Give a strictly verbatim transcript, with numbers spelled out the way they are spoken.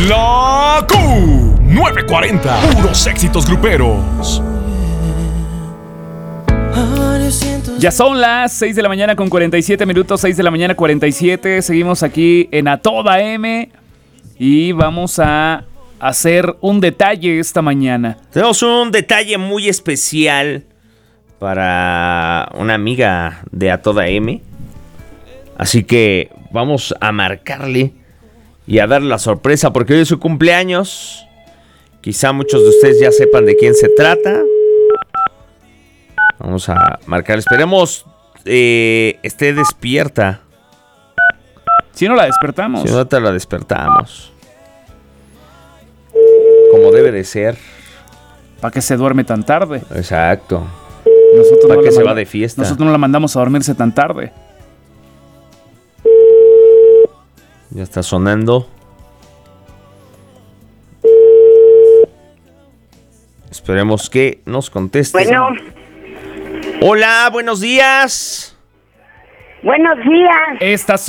La Q novecientos cuarenta, puros éxitos gruperos. Ya son las seis de la mañana con cuarenta y siete minutos, seis de la mañana cuarenta y siete. Seguimos aquí en A Toda M y vamos a hacer un detalle esta mañana. Tenemos un detalle muy especial para una amiga de A Toda M. Así que vamos a marcarle y a darle la sorpresa porque hoy es su cumpleaños. Quizá muchos de ustedes ya sepan de quién se trata. Vamos a marcar. Esperemos eh, esté despierta. Si no la despertamos. Si no te la despertamos. Como debe de ser. ¿Para qué se duerme tan tarde? Exacto. Nosotros ¿Para no qué la se manda- va de fiesta? Nosotros no la mandamos a dormirse tan tarde. Ya está sonando. Esperemos que nos conteste. Bueno, Hola, buenos días. buenos días. Estas